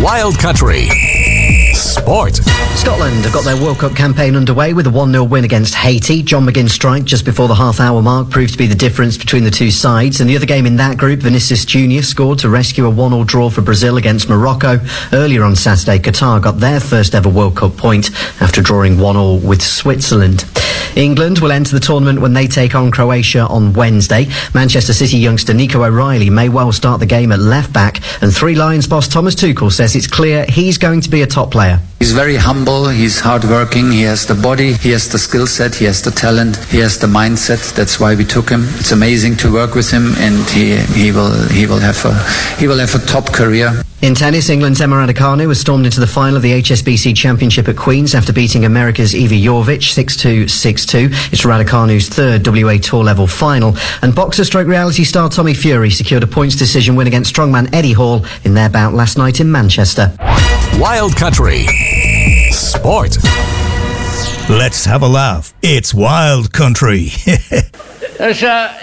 Wild Country Sport. Scotland have got their World Cup campaign underway with a 1-0 win against Haiti. John McGinn's strike just before the half-hour mark proved to be the difference between the two sides. And the other game in that group, Vinicius Jr. scored to rescue a 1-1 draw for Brazil against Morocco. Earlier on Saturday, Qatar got their first ever World Cup point after drawing 1-1 with Switzerland. England will enter the tournament when they take on Croatia on Wednesday. Manchester City youngster Nico O'Reilly may well start the game at left-back, and Three Lions boss Thomas Tuchel says it's clear he's going to be a top player. He's very humble, he's hard-working, he has the body, he has the skill set, he has the talent, he has the mindset. That's why we took him. It's amazing to work with him, and he will have a top career. In tennis, England's Emma Raducanu has stormed into the final of the HSBC Championship at Queen's after beating America's Evie Jorvic 6-2, 6-2. It's Raducanu's third WA Tour level final. And boxer-stroke-reality star Tommy Fury secured a points decision win against strongman Eddie Hall in their bout last night in Manchester. Wild Country Sport. Let's have a laugh. It's Wild Country. There's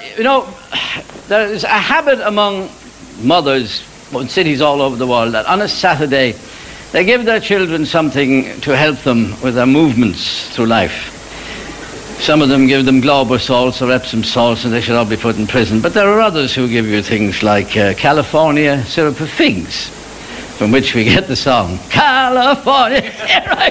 a habit among mothers in cities all over the world that on a Saturday they give their children something to help them with their movements through life. Some of them give them Glauber salts or Epsom salts, and they should all be put in prison. But there are others who give you things like California syrup of figs, from which we get the song California. Here I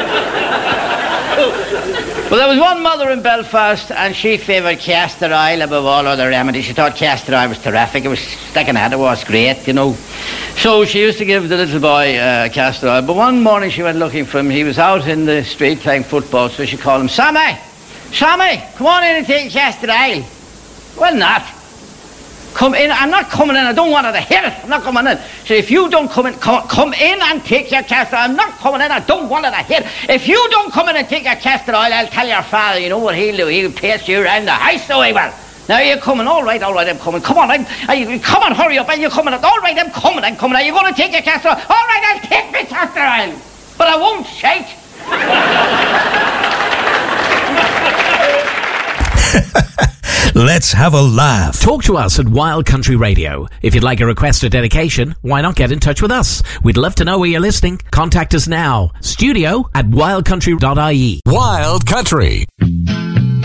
go. Well, there was one mother in Belfast, and she favoured castor oil above all other remedies. She thought castor oil was terrific. It was sticking out, it was great, you know. So she used to give the little boy castor oil. But one morning she went looking for him. He was out in the street playing football, so she called him, Sammy, come on in and take castor oil. Well, not. Come in. I'm not coming in. I don't want her to hear it. I'm not coming in. So if you don't come in, come in and take your castor oil. I'm not coming in. I don't want her to hear it. If you don't come in and take your castor oil, I'll tell your father. You know what he'll do? He'll pace you around the house so he will. Now you're coming. All right, I'm coming. Come on, come on, hurry up. Are you coming? All right, I'm coming. Are you going to take your castor oil? All right, I'll take my castor oil. But I won't shake. Let's have a laugh. Talk to us at Wild Country Radio. If you'd like a request or dedication, why not get in touch with us? We'd love to know where you're listening. Contact us now. Studio@wildcountry.ie. Wild Country.